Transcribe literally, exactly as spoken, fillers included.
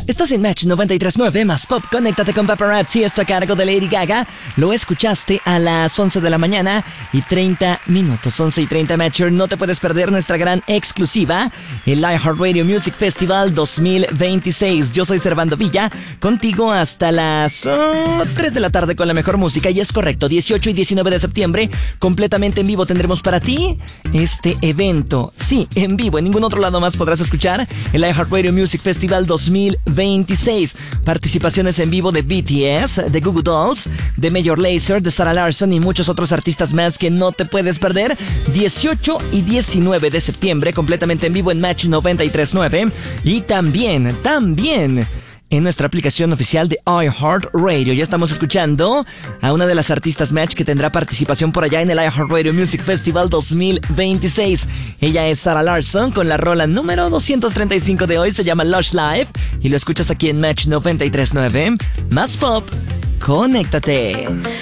Estás en Match noventa y tres punto nueve más Pop. Conéctate con Paparazzi, esto a cargo de Lady Gaga. Lo escuchaste a las once de la mañana y treinta minutos. once y treinta, Matcher. No te puedes perder nuestra gran exclusiva, el iHeartRadio Music Festival dos mil veintiséis. Yo soy Servando Villa, contigo hasta las oh, tres de la tarde con la mejor música. Y es correcto, dieciocho y diecinueve de septiembre, completamente en vivo tendremos para ti este evento. Sí, en vivo, en ningún otro lado más podrás escuchar el iHeartRadio Music Festival dos mil veintiséis. Participaciones en vivo de B T S, de Goo Goo Dolls, de Major Lazer, de Sarah Larson y muchos otros artistas más que no te puedes perder. dieciocho y diecinueve de septiembre, completamente en vivo en Match noventa y tres punto nueve. Y también, también en nuestra aplicación oficial de iHeartRadio. Ya estamos escuchando a una de las artistas Match que tendrá participación por allá en el iHeartRadio Music Festival dos mil veintiséis. Ella es Sarah Larson con la rola número doscientos treinta y cinco de hoy. Se llama Lush Life y lo escuchas aquí en Match noventa y tres punto nueve. Más Pop, conéctate.